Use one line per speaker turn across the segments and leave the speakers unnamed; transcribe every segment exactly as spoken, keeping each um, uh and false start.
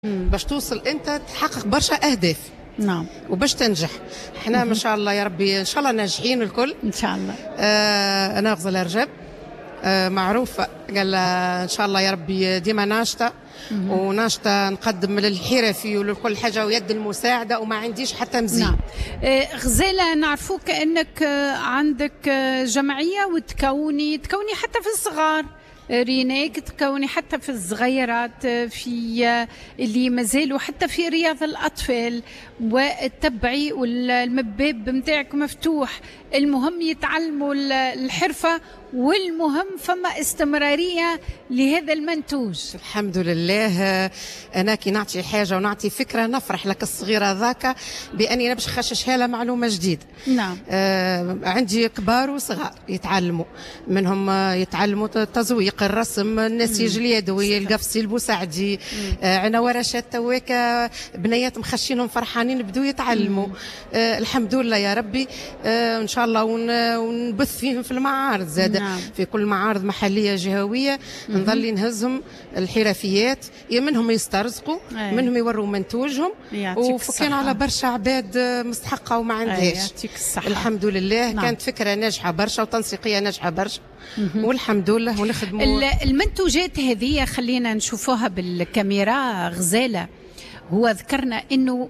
باش توصل انت تحقق برشا اهداف.
نعم.
وباش تنجح احنا ما شاء الله يا ربي ان شاء الله ناجحين الكل
ان شاء الله.
آه انا غزاله رجب آه معروفه قال ان شاء الله يا ربي ديما ناشطه وناشطه نقدم للحرفي ولكل حاجه ويد المساعده وما عنديش حتى مزيد.
نعم. آه غزاله نعرفوك انك آه عندك آه جمعيه وتكوني تكوني حتى في الصغار ريناك تكوني حتى في الصغيرات في اللي مازالوا حتى في رياض الأطفال وتتبعي والمباب متاعك مفتوح. المهم يتعلموا الحرفة والمهم فما استمرارية لهذا المنتوج.
الحمد لله. أنا كي نعطي حاجة ونعطي فكرة نفرح لك الصغيرة ذاك بأني أنا باش نخششها لها معلومة جديدة.
نعم.
آه عندي كبار وصغار يتعلموا منهم يتعلموا التزويق الرسم النسيج اليدوي القفصي البوسعدي. آه عندنا ورشات تواكا بنيات مخشينهم فرحانين بدوا يتعلموا. آه الحمد لله يا ربي. آه إن شاء الله ونبث فيهم في المعارض زاد. نعم. في كل معارض محلية جهوية نظل نهزهم الحرفيات منهم يسترزقوا أي. منهم يوروا منتوجهم وفكينا على برشا عباد مستحقة وما عندهاش. الحمد لله. نعم. كانت فكرة ناجحة برشا وتنسيقية ناجحة برشا والحمد لله ونخدموا
المنتوجات هذه. خلينا نشوفوها بالكاميرا. غزالة هو ذكرنا انه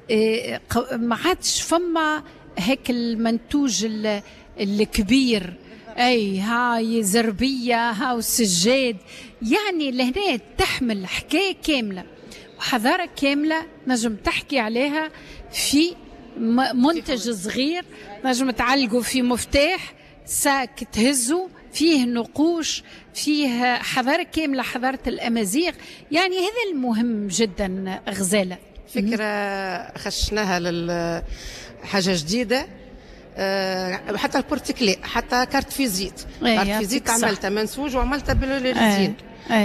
ما عادش فما هيك المنتوج الكبير اي هاي زربيه هاو السجاد، يعني لهنا تحمل حكايه كامله وحضاره كامله نجم تحكي عليها في منتج صغير نجم تعلقوا في مفتاح ساك تهزوا فيه نقوش فيه حضاره كامله حضاره الامازيغ. يعني هذا المهم جدا. غزاله
فكره خشناها للحاجه جديده. أه حتى البورتيكلي حتى كارت فيزيت كارت فيزيت عملتها منسوج وعملتها بالريزين.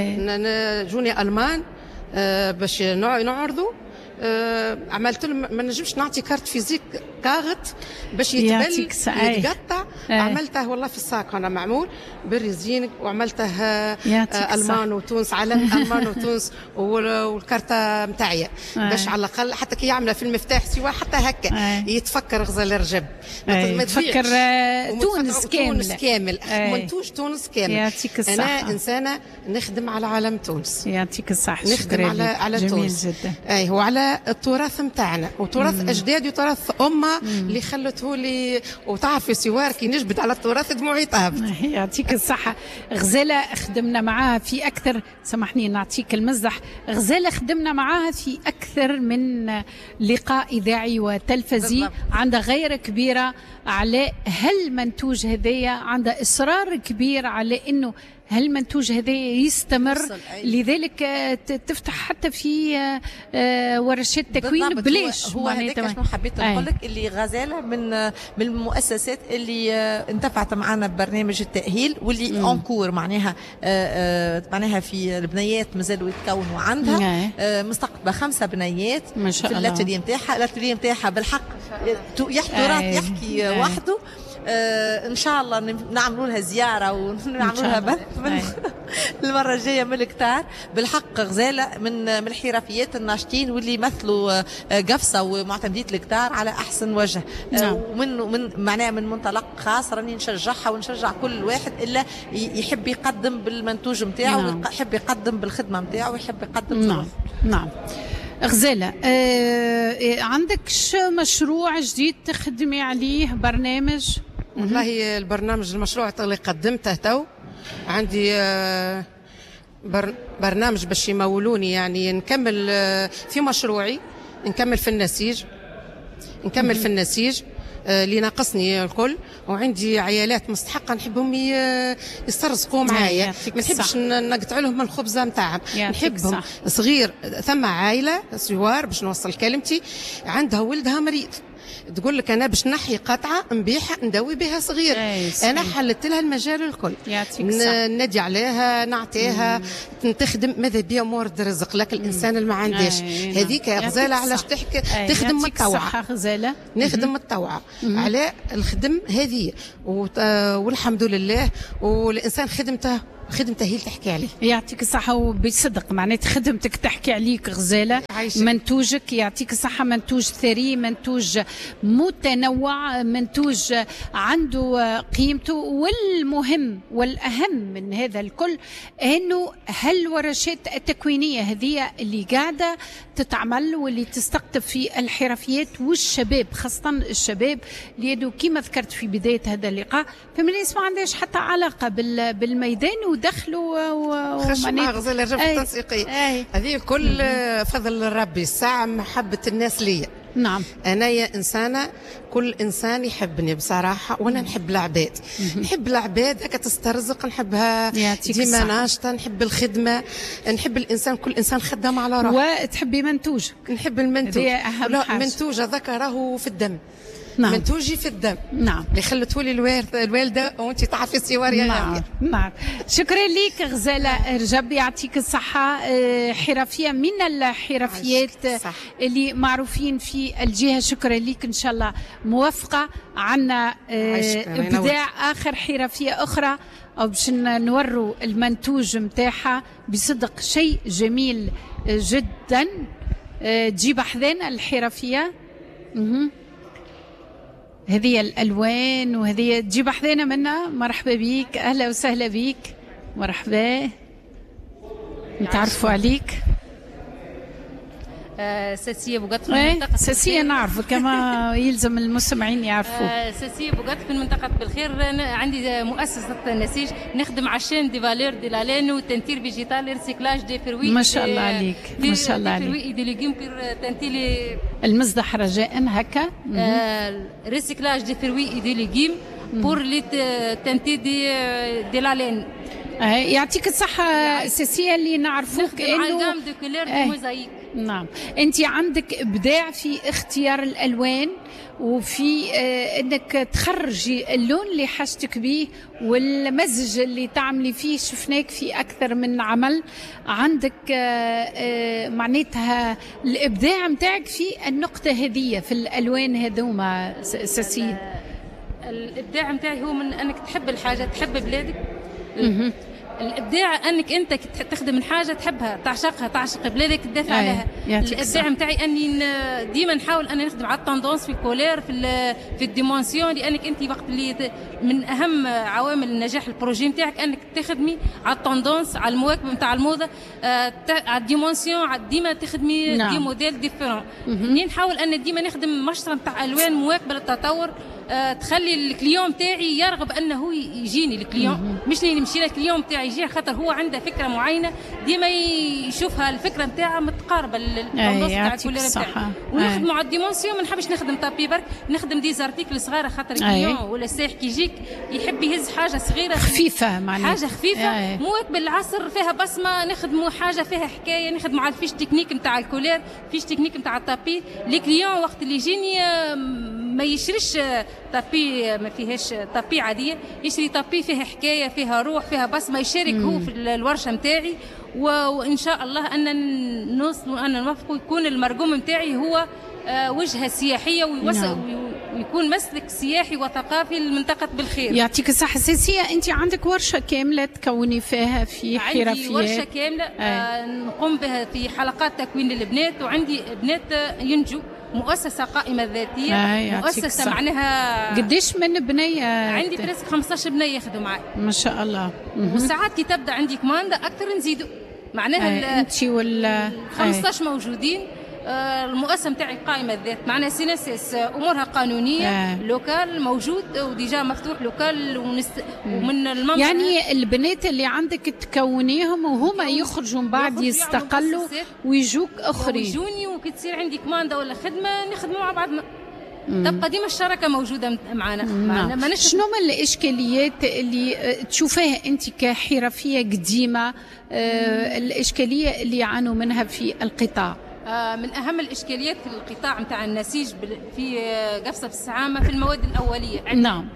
جوني المان أه باش نعرضوا. أه عملت لهم ما نجمش نعطي كارت فيزيك كاغت باش يتبل يتقطع. عملته والله في الساك انا معمول بالريزين وعملته أه المان وتونس علم المان وتونس والكارته نتاعي باش على الاقل حتى كي يعملها في المفتاح سوا حتى هكا أي. يتفكر غزال الرجب
يتفكر تونس كامل
تونس كامل منتوج تونس كامل.
يعطيك الصحة.
انا انسانه نخدم على علم تونس.
يعطيك الصحة.
نخدم على على
جميل
تونس
جدا.
اي هو على التراث نتاعنا وتراث اجدادي وتراث امه اللي خلته لي. وتعرفي سوار كي نجبد على التراث دموعي طاب.
يعطيك الصحة. غزالة خدمنا معاها في أكثر سامحني نعطيك المزح. غزالة خدمنا معاها في أكثر من لقاء إذاعي وتلفزي. عندها غيرة كبيرة على هالمنتوج هذايا. عندها إصرار كبير على إنه هالمنتوج هذا يستمر. لذلك تفتح حتى في ورشات تكوين بلاش.
هو هذاك شنو حبيت نقول لك اللي غزاله من من المؤسسات اللي انتفعت معنا ببرنامج التاهيل واللي اونكور معناها معناها في البنيات مازالوا يتكونوا عندها. مستقبله خمسه بنيات
ما شاء الله.
في الاتيليه نتاعها. الاتيليه نتاعها بالحق يحكي يحكي وحده. آه ان شاء الله نعملوا لها زياره ونعملوا لها بث المره الجايه من الكتار. بالحق غزاله من من الحرفيات الناشطين واللي يمثلوا قفصه ومعتمديه الكتار على احسن وجه. آه ومن من معناها من منطلق خاص راني نشجعها ونشجع كل واحد الا يحب يقدم بالمنتوج نتاعو. نعم. ويحب يقدم بالخدمه نتاعو ويحب يقدم.
نعم نعم. غزالة آه عندك مشروع جديد تخدمي عليه برنامج؟
والله البرنامج المشروع اللي قدمته تو عندي برنامج باش يمولوني يعني نكمل في مشروعي نكمل في النسيج نكمل في النسيج اللي ناقصني الكل. وعندي عيالات مستحقه نحبهم يسترزقوا معايا. ما نحبش نقطع لهم الخبزه نتاعهم. نحبهم صغير. ثم عائله سوار باش نوصل كلمتي عندها ولدها مريض تقول لك انا باش نحي قطعه نبيعها ندوي بها صغير. انا حلت لها المجال الكل. ندي عليها نعطيها تخدم ماذا بيا مورد رزق لك الانسان اللي ما عندهاش. هذيك يا غزاله علاش تحكي تخدم متطوعه.
غزاله
نخدم متطوعه على الخدم هذه والحمد لله. والانسان خدمته خدمته هي اللي تحكي عليه.
يعطيك الصحة وبصدق معناتها خدمتك تحكي عليك غزالة.
عايشة.
منتوجك يعطيك الصحة منتوج ثري، منتوج متنوع، منتوج عنده قيمته، والمهم والأهم من هذا الكل أنه هالورشات التكوينية هذه اللي قاعدة تتعمل واللي تستقطب في الحرفيات والشباب، خاصة الشباب اللي كما ذكرت في بداية هذا اللقاء فمن الناس ما عندهاش حتى علاقة بالميدان ودخلوا
خشوا مع غزالة الرفقة التنسيقية. هذه كل فضل ربي، الساعة محبة الناس ليا.
نعم.
أنا يا إنسانة كل إنسان يحبني بصراحة، وأنا نحب العباد، نحب العباد هكا تسترزق، نحبها ديما ناشطة، نحب الخدمة، نحب الإنسان كل إنسان خدام على روحه.
وتحبي منتوجك.
نحب المنتوج. لا منتوج هذاك راهو في الدم. نعم. منتوجي في الدم.
نعم.
اللي خلته لي الوارث الوالده وانت تعرفي السوار يا
نعم. نعم. شكرا لك غزاله رجب، يعطيك الصحه. حرفيه من الحرفيات اللي معروفين في الجهه. شكرا لك، ان شاء الله موفقه. عنا ابداع اخر، حرفيه اخرى او باش نوروا المنتوج نتاعها بصدق شيء جميل جدا. تجيب احذان الحرفيه. اها هذه الألوان وهذه تجيب حذينا منها. مرحبا بيك، أهلا وسهلا بيك، مرحبا. نتعرفوا عليك.
آه ساسية بوقت
من منطقة ساسية نعرف كما يلزم المستمعين يعرفوا.
آه ساسية بوقت من منطقة بالخير. أنا عندي مؤسسة نسيج نخدم عشان دي فالور دي لالين وتنتير فيجيتال ريسيكلاج دي فروي.
ما شاء الله عليك، ما شاء الله عليك.
فروي دي ليجيم بير تنتيلي
المزدح رجاء هكا.
آه ريسيكلاج دي فروي دي ليجيم بور لي تنتي دي دي لالين.
يعطيك الصحة ساسية. اللي نعرفوك
انه دو كولور دو موزايك.
نعم، انت عندك ابداع في اختيار الالوان وفي آه انك تخرجي اللون اللي حاجتك به والمزج اللي تعملي فيه. شفناك في اكثر من عمل. عندك آه آه معناتها الابداع متاعك في النقطة هذه في الالوان هذوما ساسية.
الابداع متاعي هو من انك تحب الحاجة، تحب بلادك. الابداع انك انت تخدم حاجه تحبها، تعشقها، تعشق بلادك، تدافع عليها. الابداع نتاعي اني ديما نحاول اني نخدم على التندونس في الكولير في في الديمونسيون، لانك انت وقت اللي من اهم عوامل نجاح البروجي نتاعك انك تخدمي على التندونس، على المواكبه نتاع الموضه، على الديمونسيون، ديما تخدمي نعم. دي موديل ديفيرون. اني نحاول ان ديما نخدم مشروع نتاع الوان مواكبه للتطور، أه تخلي الكليون تاعي يرغب انه يجيني الكليون، مش اللي نمشي له الكليون تاعي يجي خاطر هو عنده فكره معينه، ديما يشوفها الفكره نتاعها متقاربه للتندونس تاع الكولير نتاعها. ونخدموا على الديمونسيون، ما نحبش نخدم طابي برك، نخدم دي زارتيكل صغيره خاطر الكليون ولا السائح كي يجيك يحب يهز حاجه صغيره
خفيفه معناها،
حاجه خفيفه مواكبه للعصر، فيها بصمه، نخدموا حاجه فيها حكايه، نخدموا على الفيش تكنيك نتاع الكولير، فيش تكنيك نتاع الطابي. لي كليون وقت اللي يجيني ما يشريش طابي ما فيهاش طابي عاديه، يشري طابي فيها حكايه، فيها روح، فيها بصمه، يشارك مم. هو في الورشه نتاعي، وان شاء الله ان نوصلوا ان نوفقوا يكون المرقوم نتاعي هو وجهه سياحيه ويوصل نعم. ويكون مسلك سياحي وثقافي لمنطقه بالخير.
يعطيك الصحه ساسيه. انت عندك ورشه كامله تكوني فيها في حرفيات؟
عندي ورشه كامله آه. نقوم بها في حلقات تكوين البنات، وعندي بنات ينجو، مؤسسة قائمة ذاتية.
آه
مؤسسة معناها
قديش من بنية؟
عندي بريسك خمسطاش بنية يخدموا معي
ما شاء الله.
وساعات كي تبدا عندي كماندا أكثر نزيدوا، معناها
آه انت ولا
خمسطاش آه. موجودين. آه المؤسسة متاعي قائمة الذات، معناها سيناسيس أمورها قانونية. آه. لوكال موجود وديجا مفتوح لوكال ونست... ومن المنطقة
يعني البنات اللي عندك تكونيهم وهما يخرجوا من بعد يستقلوا ويجوك أخرين
ويجوني، وكي تصير عندي كماندا ولا خدمة نخدموا مع بعضنا. تبقى ديما الشراكه موجوده معنا.
معنا شنو من الاشكاليات اللي تشوفيها انت كحرفيه قديمه، آه الاشكاليه اللي يعانوا منها في القطاع؟
آه من اهم الاشكاليات في القطاع نتاع النسيج في قفصه السعامه في المواد الاوليه.
نعم.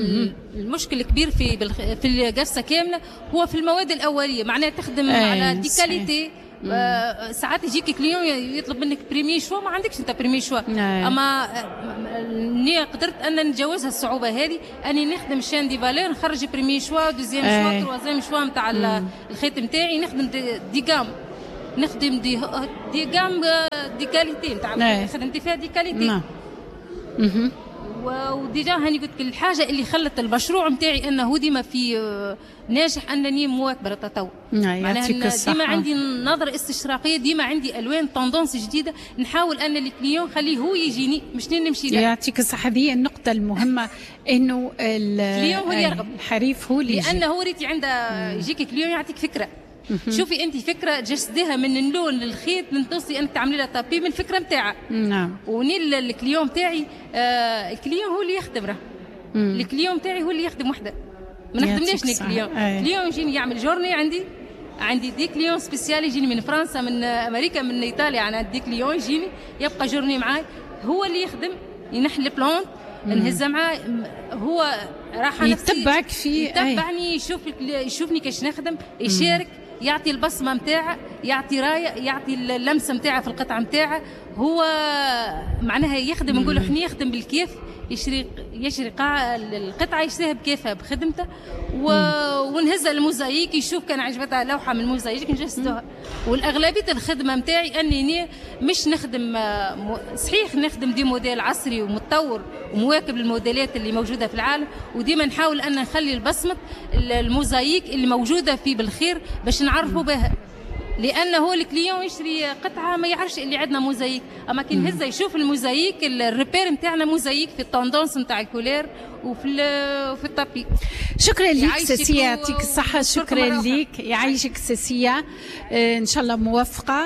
المشكل الكبير في في القفصه كامله هو في المواد الاوليه، معناها تخدم على دي كاليتي ساعات يجيك كليون يطلب منك بريمي شوا، ما عندكش انت بريمي شوا. اما ني قدرت ان نتجاوزها الصعوبه هذه، اني نخدم الشان دي فالور، نخرج بريمي شوا، دوزيام شوا، تروازيام شوا نتاع الخيط نتاعي، نخدم دي جام، نخدم دي دي جام دي كاليتي نتاع خدمتي فيها دي كاليتي. وديجا هاني قلت لك الحاجه اللي خلت المشروع نتاعي انه ديما في ناجح انني مواكبه التطور. معناها ديما عندي نظره استشراقيه، ديما عندي الوان توندونس جديده، نحاول ان الكليون خليه هو يجيني مش نمشي له.
يعطيك الصحه، هذه النقطه المهمه انه
الكليون هو اللي يرغب،
الحريف هو اللي يجي،
لانه هو ريتي عنده يجيك كليون يعطيك فكره. شوفي انت فكره جسدها من اللون للخيط لنتوصي انك تعملي لها تابي من الفكره نتاعها.
نعم.
ونيل الكليون تاعي آه الكليون هو اللي يخدم راه. الكليون تاعي هو اللي يخدم وحده، ما نخدمناش الكليون. الكليون يجيني يعمل جورني، عندي عندي دي كليون سبيسيال يجيني من فرنسا، من امريكا، من ايطاليا، انا دي كليون يجيني يبقى جورني معاي، هو اللي يخدم، ينحل البلانت، نهزها معاه، هو راح
يتبعك في
يتبعني، يشوف يشوفني كيش نخدم، يشارك، يعطي البصمه نتاعه، يعطي رايه، يعطي اللمسه نتاعه في القطعه نتاعه، هو معناها يخدم. نقول له احنا يخدم بالكيف، يشري يشري قاع القطعه يشريها بكيفها بخدمته، و... ونهزها الموزايك، يشوف كان عجبتها لوحه من الموزايك نجسدوها. والاغلبيه الخدمه نتاعي اني مش نخدم صحيح، نخدم دي موديل عصري ومتطور ومواكب للموديلات اللي موجوده في العالم، وديما نحاول ان نخلي البصمه الموزايك اللي موجوده في بالخير باش نعرفوا بها، لانه الكليون يشري قطعه ما يعرفش اللي عندنا موزايك، اما كي نهزها يشوف الموزايك، الريبير نتاعنا موزايك في التوندونس نتاع الكولير وفي في الطابي.
شكرا لك ساسيه، يعطيك الصحه. شكرا لك، يعيشك ساسيه، آه ان شاء الله موفقه.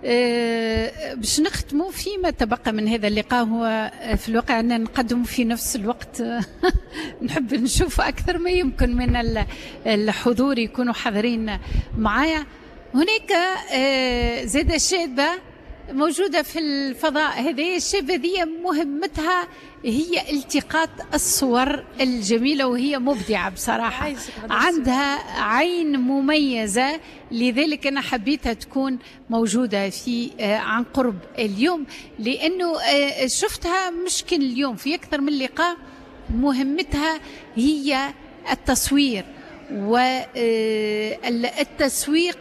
أه باش نختموا فيما تبقى من هذا اللقاء، هو في الواقع أننا نقدم في نفس الوقت نحب نشوف أكثر ما يمكن من الحضور يكونوا حاضرين معايا. هناك أه زادة شابة موجودة في الفضاء، هذه الشابة ذي مهمتها هي التقاط الصور الجميلة، وهي مبدعة بصراحة، عندها عين مميزة، لذلك أنا حبيتها تكون موجودة في عن قرب اليوم، لأنه شفتها مش كان اليوم، في أكثر من لقاء مهمتها هي التصوير والتسويق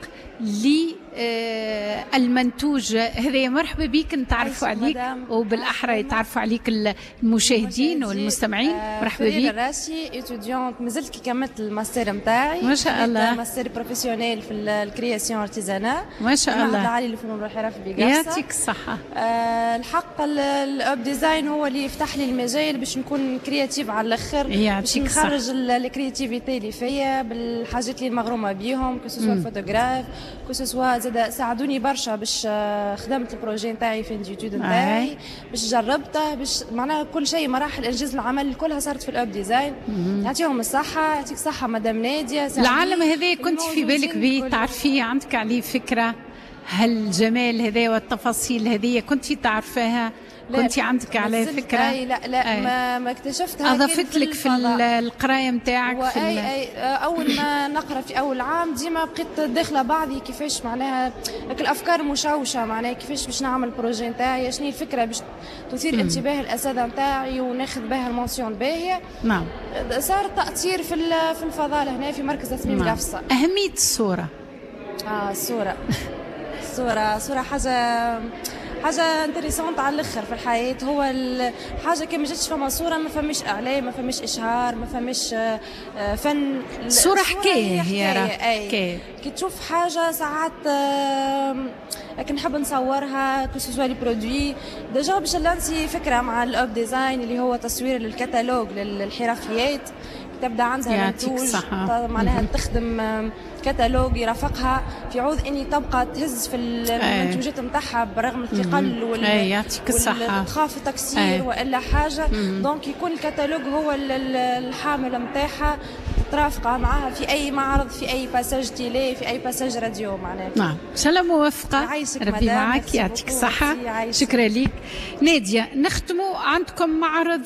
للمنتوج هذا. مرحبا بك، نتعرفوا عليك وبالاحرى يتعرفوا عليك المشاهدين والمستمعين. مرحبا بك.
راسي اتوديونت، مازلت كي كملت الماستر نتاعي
ما شاء الله،
ماستر بروفيسيونيل في الكرياسيون ارتيزانا
ما شاء الله،
عالي للفنون والحرف بقصه.
يعطيك الصحه.
آه الحق الاب ديزاين هو اللي يفتح لي المجال باش نكون كرياتيف على الاخر، باش نخرج الكرياتيفيتي اللي فيا بالحاجات اللي مغرومه بيهم، كسوسوا الفوتوغراف كسوسوا زاد ساعدوني برشا باش خدمت البروجي نتاعي في الانستيتوت نتاعي، باش جربته، باش معناها كل شيء مراحل انجاز العمل كلها صارت في الاب ديزاين. يعطيهم الصحه، يعطيك الصحه مدام ناديه.
العالم هذا كنت في بالك به تعرفيه، عندك عليه فكره؟ هالجمال هذا والتفاصيل هذه كنت تعرفاها؟ كنت عندك على فكره؟
اي لا لا أي. ما, ما اكتشفتها،
اضفت لك في القرايه نتاعك؟
في أي, اي اول ما نقرا في اول عام ديما بقيت داخله بعضي كيفاش معناها الافكار مشوشه، معناها كيفاش باش نعمل بروجي نتاعي، شنو الفكره باش تثير م. انتباه الاساتذه نتاعي وناخذ بها المونسيون الباهيه.
نعم.
صار تاثير في في الفضاء هنا في مركز تصميم
نعم.
قفصه.
اهميه الصوره؟
اه الصوره الصوره صوره حاجه حاجه انتريسونت على الاخر في الحياه. هو الحاجه كي ما جاتش فما صوره ما فماش اعلام، ما فماش اشهار، ما فماش فن.
الصوره حكايه، هي راه
حكايه. كي تشوف حاجه ساعات لكن نحب نصورها كسوسوا لي برودوي ديجا باش نلانسي فكره مع الاب ديزاين اللي هو تصوير للكتالوج للحرفيات. تبدا عندها منتوج معناها تخدم كتالوج يرافقها في عوض اني تبقى تهز في المنتوجات نتاعها برغم الثقل
وال
تخاف التكسير والا حاجه. دونك يكون الكتالوج هو الحامل نتاعها، ترافقها معها في اي معرض، في اي باساج تيلي، في اي باساج راديو معناها.
نعم ان شاء الله موفقه، ربي معك، يعطيك الصحه. شكرا لك ناديه. نختموا، عندكم معرض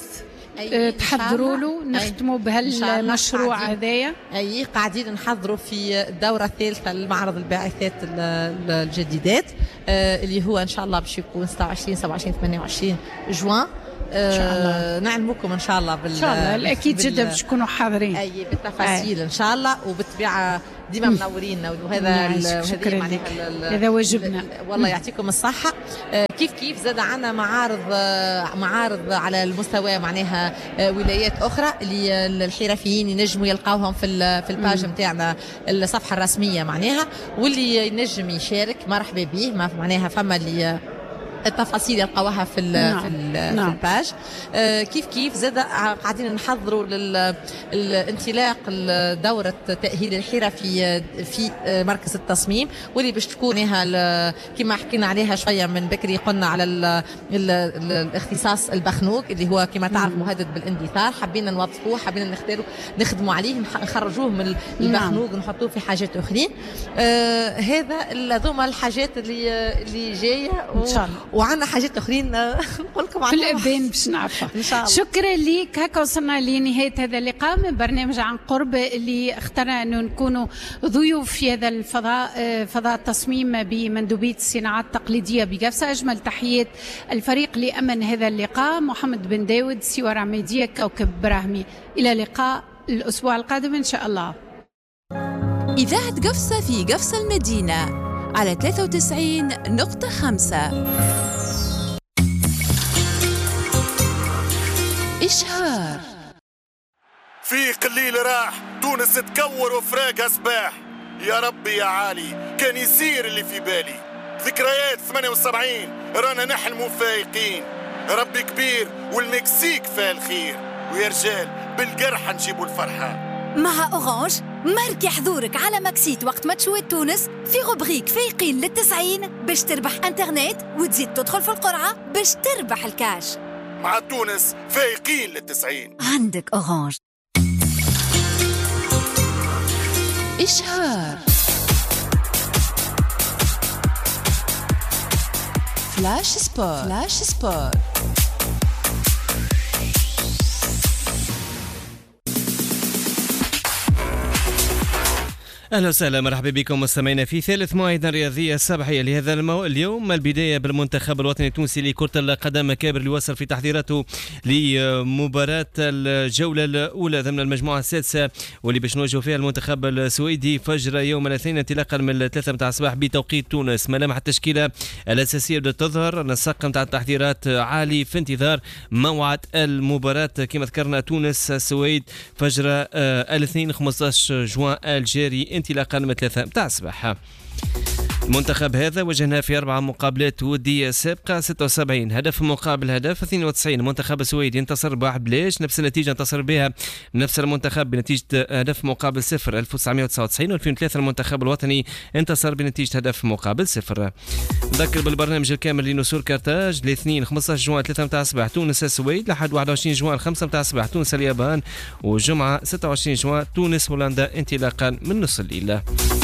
تحضروا له نختموا بهالمشروع هذايا؟
اي قاعدين نحضروا في الدوره الثالثه لمعرض الباعثات الجديدات اللي هو ان شاء الله باش يكون ستة وعشرين سبعة وعشرين ثمانية وعشرين جوان ان شاء الله. نعلمكم ان شاء الله بال ان
شاء الله الاكيد جدا باش تكونوا حاضرين
اي بالتفاصيل أي. ان شاء الله وبالطبيعه ديما منورينا وهذا
شكرا لك هذا واجبنا
والله يعطيكم الصحه. كيف كيف زاد عنا معارض معارض على المستوى معناها ولايات اخرى اللي الحرفيين ينجموا يلقاوهم في في الباج نتاعنا الصفحه الرسميه معناها واللي ينجم يشارك مرحبا به معناها فما اللي التفاصيل يلقاوها في ال نعم. في, ال نعم. في الباج. آه كيف كيف زاد قاعدين نحضروا للانطلاق دورة تأهيل الحرفي في في مركز التصميم واللي باش تكونها كما حكينا عليها شوية من بكري قلنا على ال ال ال الاختصاص البخنوق اللي هو كما تعرف مهدد بالاندثار حبينا نوظفوه حبينا نختاروا نخدموا عليه نخرجوه من البخنوق نعم. نحطوه في حاجات أخرين. آه هذا هذوما الحاجات اللي اللي جاية
إن شاء الله
وعندنا حاجات اخرين نقول لكم
في الابان باش نعرفها ان شاء الله. شكرا لك. هكا وصلنا لنهايه هذا اللقاء من برنامج عن قرب اللي اخترنا انه نكونوا ضيوف في هذا الفضاء فضاء التصميم بمندوبيه الصناعات التقليديه بقفصه. اجمل تحيات الفريق لامن هذا اللقاء محمد بن داود سوار عميديه كوكب براهمي. الى لقاء الاسبوع القادم ان شاء الله.
اذاعه قفصه في قفصه المدينه على ثلاثة وتسعين نقطة خمسة. إشهار
في قليل راح تونس تكور وفراقها سباح. يا ربي يا عالي كان يصير اللي في بالي. ذكريات ثمانية وسبعين رانا نحلموا فايقين. ربي كبير والمكسيك فيها الخير ويا رجال بالقرحة نجيبوا الفرحة.
مع أورانج ماركي حضورك على ماكسيت وقت ماتشوات تونس في روبريك فايقين للتسعين باش تربح انترنت وتزيد تدخل في القرعة باش تربح الكاش.
مع تونس فايقين للتسعين
عندك أورانج.
إشهار فلاش سبور فلاش سبور
أهلا وسهلا مرحبا بكم مستمعينا في ثالث موعد رياضية صباحية لهذا المو... اليوم. البداية بالمنتخب الوطني التونسي لكرة القدم كابر اللي وصل في تحضيراته لمباراة الجولة الأولى ضمن المجموعة السادسة واللي باش نواجهوا فيها المنتخب السويدي فجر يوم الاثنين انطلاقا من الثلاثة متاع الصباح بتوقيت تونس. ملامح التشكيلة الأساسية بدأت تظهر. النسق متاع التحضيرات عالي في انتظار موعد المباراة. كما ذكرنا تونس السويد فجر آه الاثنين خمسة عشر جوان الجاري انطلاقا من ثلاثة متاع الصباح. المنتخب هذا وجهنا في أربعة مقابلات ودية سابقة ستة وسبعين هدف مقابل هدف اثنين وتسعين. المنتخب السويدي انتصر بواحد بلاش نفس النتيجة انتصر بها نفس المنتخب بنتيجة هدف مقابل صفر ألف وتسعمائة وتسعة وتسعين وألفين وثلاثة المنتخب الوطني انتصر بنتيجة هدف مقابل صفر. نذكر بالبرنامج الكامل لنسور كارتاج الاثنين خمسة عشر جوان ثلاثة متاع الصباح تونس السويد لحد واحد وعشرين جوان خمسة متاع الصباح تونس اليابان وجمعة ستة وعشرين جوان تونس هولندا انطلاقا من نص الليل.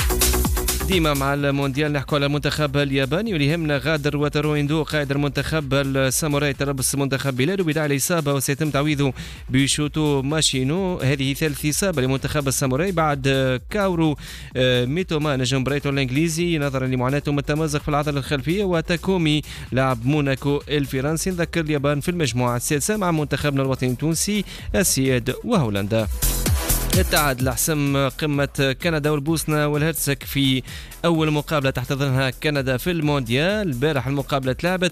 ديما مع المونديال نحكوا على المنتخب الياباني واللي يهمنا غادر واتارو اندو قائد المنتخب الساموراي تربص منتخب بلاده بداعي الإصابة وسيتم تعويضه بشوتو ماشينو. هذه ثالث إصابة لمنتخب الساموراي بعد كاورو ميتوما نجم برايتون الإنجليزي نظرا لمعاناته من التمزق في العضلة الخلفية وتاكومي لاعب موناكو الفرنسي. نذكر اليابان في المجموعة السادسة مع منتخبنا الوطني التونسي السياد وهولندا. التعادل حسم قمة كندا والبوسنة والهرسك في أول مقابلة تحتضنها كندا في المونديال. البارح المقابلة تلعبت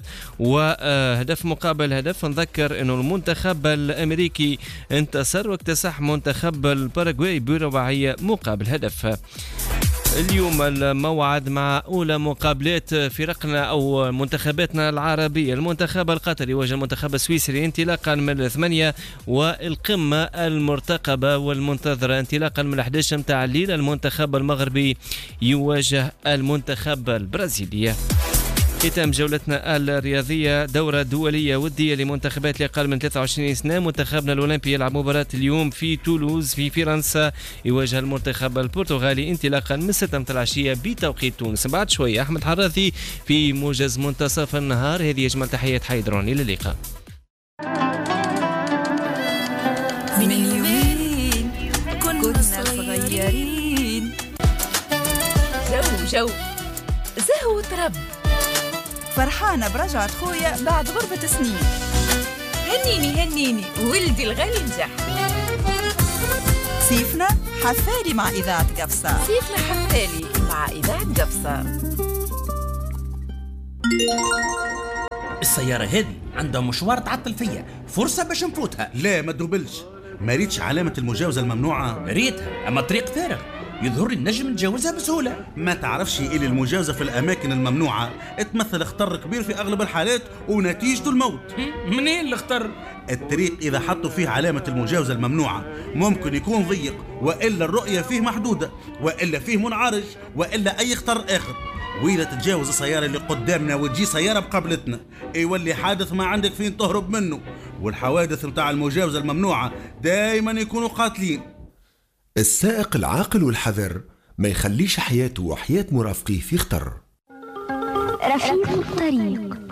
وهدف مقابل هدف. نذكر أنه المنتخب الأمريكي انتصر واكتسح منتخب الباراغواي برباعية مقابل هدف. اليوم الموعد مع أولى مقابلات فرقنا أو منتخباتنا العربية. المنتخب القطري يواجه المنتخب السويسري انطلاقا من الثمانية والقمة المرتقبة والمنتظرة انطلاقا من الأحد عشر متاع الليل المنتخب المغربي يواجه المنتخب البرازيلي. ختام جولتنا الرياضية دورة دولية ودية لمنتخبات لأقل من ثلاثة وعشرين سنة. منتخبنا الأولمبي يلعب مباراة اليوم في تولوز في فرنسا يواجه المنتخب البرتغالي انطلاقا من ستة متاع العشية بتوقيت تونس. بعد شوية أحمد حراثي في موجز منتصف النهار. هذه أجمل تحيات حيدرون. إلى اللقاء.
الجو. زهو ترب
فرحانة برجعة خويا بعد غربة سنين.
هنيني هنيني ولدي الغالي نجح.
صيفنا حفالي مع إذاعة قفصة.
صيفنا حفالي مع إذاعة قفصة.
السيارة هذه عندها مشوار تعطل فيا، فرصة باش نفوتها.
لا ما تدوبلش، ما ريتش علامة المجاوزة الممنوعة؟
ريتها أما طريق فارغ، يظهر لي النجم نتجاوزها بسهولة.
ما تعرفش إلي المجاوزة في الأماكن الممنوعة تمثل خطر كبير في أغلب الحالات ونتيجته الموت.
منين الخطر؟
الطريق إذا حطوا فيه علامة المجاوزة الممنوعة ممكن يكون ضيق، وإلا الرؤية فيه محدودة، وإلا فيه منعرج، وإلا أي خطر آخر. وإذا تتجاوز السيارة اللي قدامنا وتجي سيارة بقبلتنا يولي حادث ما عندك فين تهرب منه. والحوادث متاع المجاوزة الممنوعة دايما يكونوا قاتلين.
السائق العاقل والحذر ما يخليش حياته وحياة مرافقيه في خطر.
رفيق الطريق.